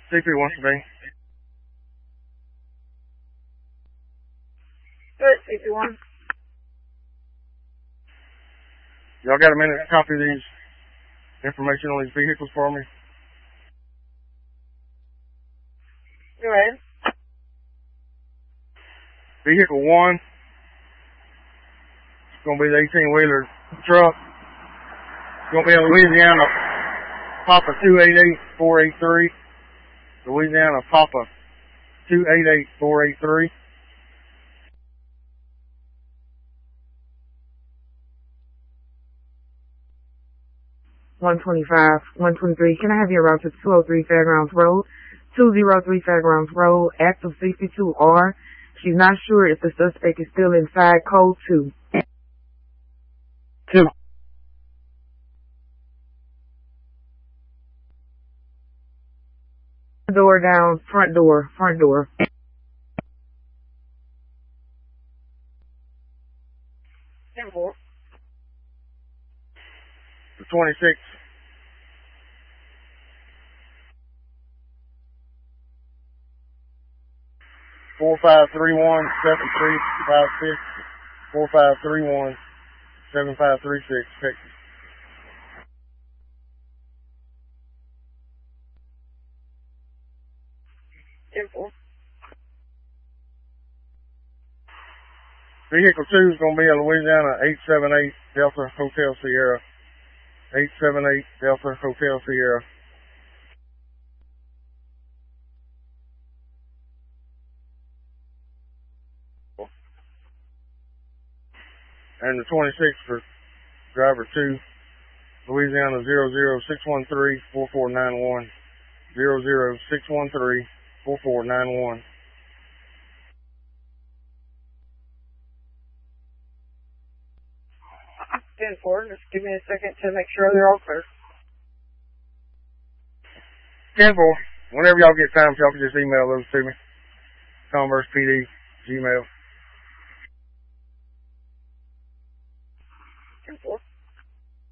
CP wants to be. Good, CP1. Y'all got a minute to copy these information on these vehicles for me? Go ahead. Vehicle 1, it's going to be the 18-wheeler truck. It's going to be a Louisiana Papa 288483. Louisiana Papa 288483. $125, $123. Can I have your route to 203 Fairgrounds Road? 203 Fairgrounds Road, active 62R. She's not sure if the suspect is still inside code 2. 2. Door down, front door. 10-4. The 26. Four 531-7356, 4531-7536, Texas. Vehicle 2 is going to be a Louisiana 878 Delta Hotel Sierra. 878 Delta Hotel Sierra. And the 26 for driver 2, Louisiana 00613-4491, 00613-4491. Ten four. Just give me a second to make sure they're all clear. 10-4. Whenever y'all get time, y'all can just email those to me. Converse PD, Gmail.